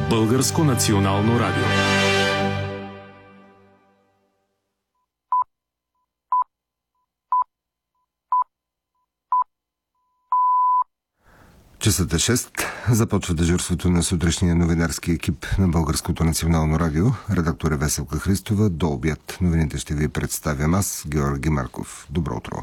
Българско национално радио. Часът е 6. Започва дежурството на сутрешния новинарски екип на Българското национално радио. Редактор е Веселка Христова. До обяд новините ще ви представям аз, Георги Марков. Добро утро!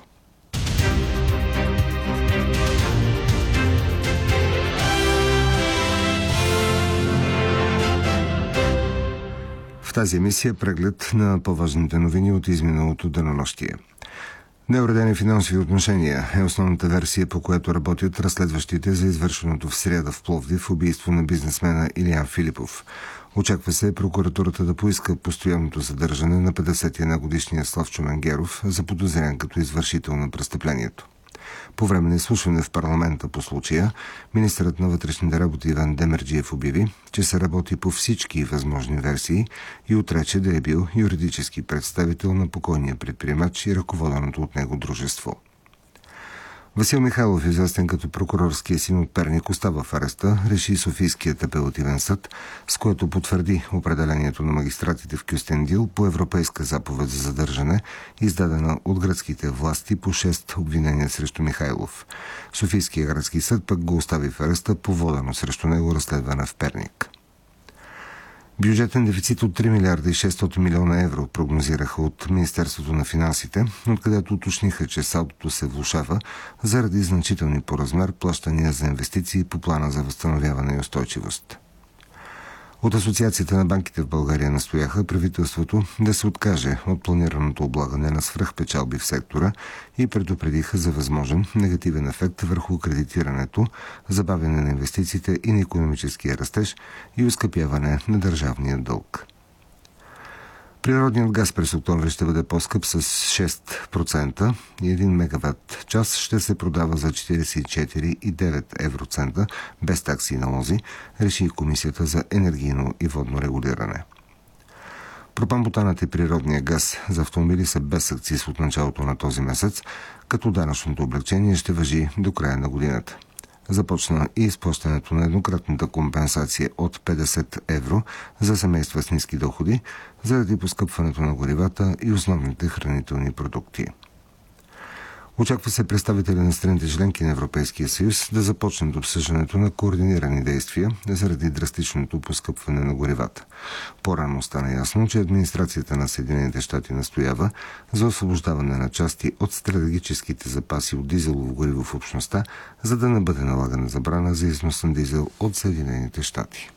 В тази емисия преглед на по-важните новини от изминалото денонощие. Неуредени финансови отношения е основната версия, по която работят разследващите за извършеното в сряда в Пловдив убийство на бизнесмена Илиян Филипов. Очаква се прокуратурата да поиска постоянното задържане на 51-годишния Славчо Менгеров, заподозрян като извършител на престъплението. По време на изслушване в парламента по случая, министърът на вътрешните работи Иван Демерджиев обяви, че се работи по всички възможни версии и отрече да е бил юридически представител на покойния предприемач и ръководеното от него дружество. Васил Михайлов, известен като прокурорския син от Перник, остава в ареста, реши Софийският апелативен съд, с което потвърди определението на магистратите в Кюстендил по европейска заповед за задържане, издадена от гръцките власти по 6 обвинения срещу Михайлов. Софийският градски съд пък го остави в ареста по водено срещу него разследване в Перник. Бюджетен дефицит от 3 милиарда и 600 милиона евро прогнозираха от Министерството на финансите, откъдето уточниха, че салдото се влошава заради значителни по размер плащания за инвестиции по плана за възстановяване и устойчивост. От Асоциацията на банките в България настояха правителството да се откаже от планираното облагане на свръхпечалби в сектора и предупредиха за възможен негативен ефект върху кредитирането, забавяне на инвестициите и на икономическия растеж и оскъпяване на държавния дълг. Природният газ през октомври ще бъде по-скъп с 6% и 1 мегаватт час ще се продава за 44,9 евроцента без такси и налози, реши Комисията за енергийно и водно регулиране. Пропан-бутанът и природния газ за автомобили са без акциз от началото на този месец, като данъчното облекчение ще важи до края на годината. Започна и изплащането на еднократната компенсация от 50 евро за семейства с ниски доходи заради поскъпването на горивата и основните хранителни продукти. Очаква се представители на страните членки на Европейския съюз да започнат обсъждането на координирани действия заради драстичното поскъпване на горивата. По-рано стана ясно, че администрацията на Съединените щати настоява за освобождаване на части от стратегическите запаси от дизелово гориво в общността, за да не бъде налагана забрана за износ на дизел от Съединените щати.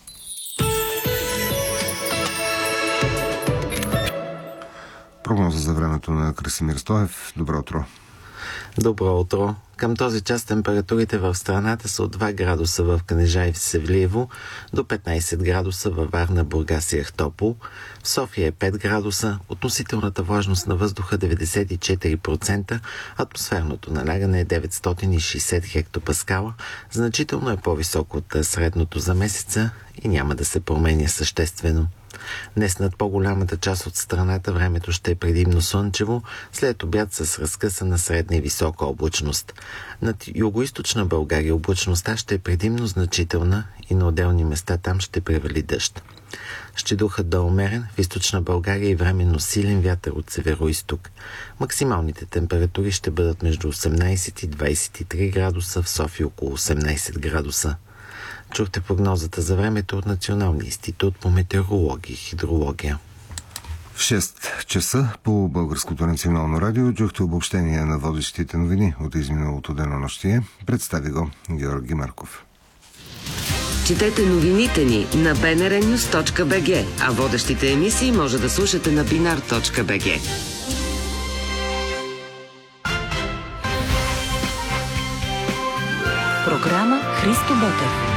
Прогноза за времето на Красимир Стоев. Добро утро! Добро утро! Към този час температурите в страната са от 2 градуса в Кнежа и в Севлиево до 15 градуса във Варна, Бургас и Ахтопол. В София е 5 градуса, относителната влажност на въздуха 94%, атмосферното налягане е 960 хектопаскала, значително е по-високо от средното за месеца и няма да се променя съществено. Днес над по-голямата част от страната времето ще е предимно слънчево, след обяд с разкъсана средна и висока облачност. Над югоизточна България облачността ще е предимно значителна и на отделни места там ще превали дъжд. Щедухът да е умерен, в източна България и временно силен вятър от северо-изток. Максималните температури ще бъдат между 18 и 23 градуса, в София около 18 градуса. Чухте прогнозата за времето от Националния институт по метеорология и хидрология. В 6 часа по Българското национално радио чухте обобщение на водещите новини от изминалото денонощие. Представи го Георги Марков. Четете новините ни на bnrnews.bg, а водещите емисии може да слушате на binar.bg. Програма Христо Ботев.